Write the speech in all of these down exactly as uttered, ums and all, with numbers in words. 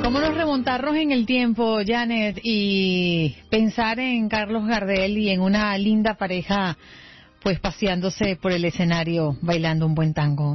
Vámonos a remontarnos en el tiempo, Janet, y pensar en Carlos Gardel y en una linda pareja, pues paseándose por el escenario, bailando un buen tango.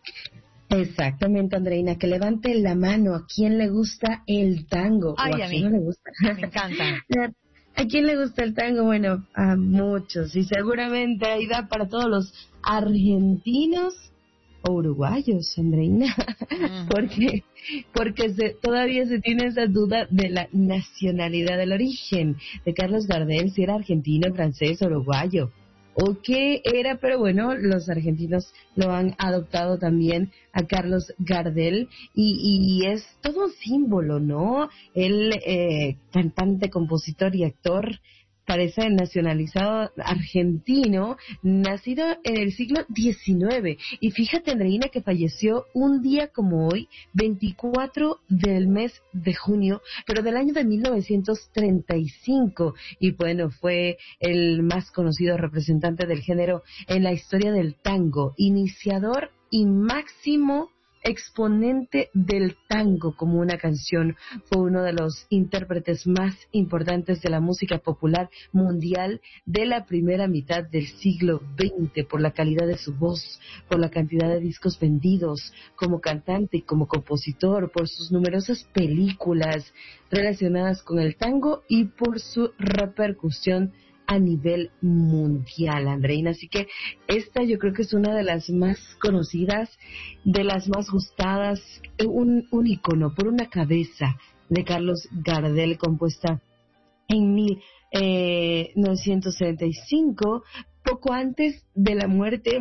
Exactamente, Andreina, que levante la mano a quien le gusta el tango. Ay, o a, a quién mí, no le gusta. me encanta. ¿A quién le gusta el tango? Bueno, a muchos, y seguramente ahí da para todos los argentinos o uruguayos, Andreina, uh-huh. porque porque se, todavía se tiene esa duda de la nacionalidad, del origen de Carlos Gardel, si era argentino, francés, uruguayo, o qué era, pero bueno, los argentinos lo han adoptado también a Carlos Gardel, y, y es todo un símbolo, ¿no? Él, eh, cantante, compositor y actor, parece nacionalizado argentino, nacido en el siglo diecinueve. Y fíjate, Andreina, que falleció un día como hoy, veinticuatro del mes de junio, pero del año de mil novecientos treinta y cinco. Y bueno, fue el más conocido representante del género en la historia del tango, iniciador y máximo exponente del tango como una canción. Fue uno de los intérpretes más importantes de la música popular mundial de la primera mitad del siglo veinte, por la calidad de su voz, por la cantidad de discos vendidos como cantante y como compositor, por sus numerosas películas relacionadas con el tango y por su repercusión a nivel mundial, Andreina. Así que esta yo creo que es una de las más conocidas, de las más gustadas, un, un ícono por una cabeza de Carlos Gardel, compuesta en mil novecientos setenta y cinco, poco antes de la muerte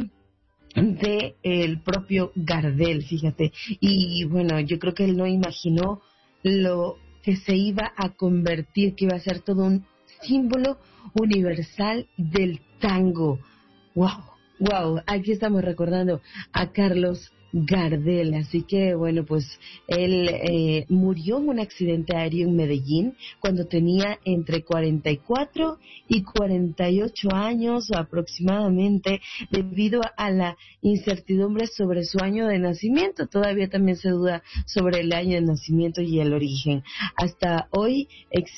de el propio Gardel, fíjate. Y bueno, yo creo que él no imaginó lo que se iba a convertir, que iba a ser todo un símbolo universal del tango. Wow, wow, aquí estamos recordando a Carlos Gardel. Así que bueno, pues él eh, murió en un accidente aéreo en Medellín cuando tenía entre cuarenta y cuatro y cuarenta y ocho años aproximadamente, debido a la incertidumbre sobre su año de nacimiento. Todavía también se duda sobre el año de nacimiento y el origen. Hasta hoy existe